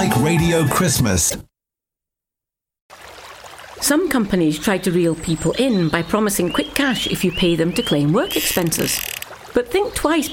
Like Radio Christmas. Some companies try to reel people in by promising quick cash if you pay them to claim work expenses. But think twice